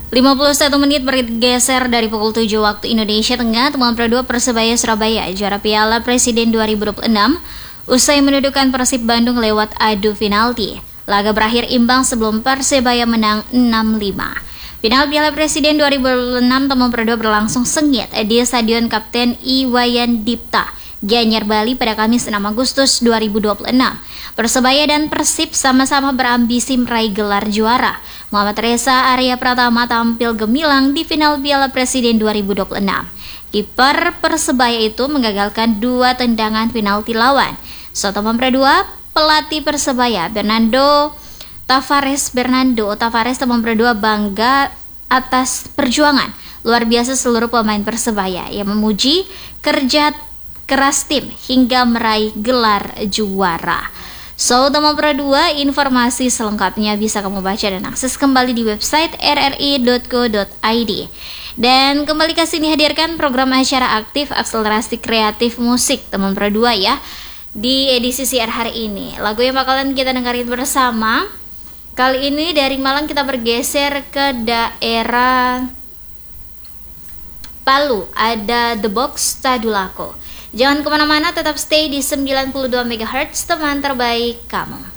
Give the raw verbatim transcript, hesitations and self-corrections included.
lima puluh satu menit bergeser dari pukul tujuh waktu Indonesia Tengah. Teman Pro dua Persebaya Surabaya juara Piala Presiden dua ribu dua puluh enam usai mendudukan Persib Bandung lewat adu penalti. Laga berakhir imbang sebelum Persebaya menang enam lima. Final Piala Presiden dua ribu dua puluh enam Teman Pro dua berlangsung sengit di Stadion Kapten Iwayan Dipta, Gianyar, Bali pada Kamis enam Agustus dua ribu dua puluh enam. Persebaya dan Persib sama-sama berambisi meraih gelar juara. Muhammad Reza Arya Pratama tampil gemilang di final Piala Presiden dua ribu dua puluh enam. Kiper Persebaya itu menggagalkan dua tendangan penalti lawan. Soto Pro dua, pelatih Persebaya Bernardo Tavares Bernardo Tavares Teman Pro dua bangga atas perjuangan luar biasa seluruh pemain Persebaya yang memuji kerja keras tim hingga meraih gelar juara. So, Teman Pro dua, informasi selengkapnya bisa kamu baca dan akses kembali di website r r i dot co dot i d. Dan kembali ke sini hadirkan program acara aktif akselerasi kreatif musik Teman Pro dua ya. Di edisi siar hari ini, lagu yang bakalan kita dengerin bersama kali ini dari Malang kita bergeser ke daerah Palu, ada The Box Tadulako. Jangan kemana-mana, tetap stay di sembilan puluh dua megahertz, teman terbaik kamu.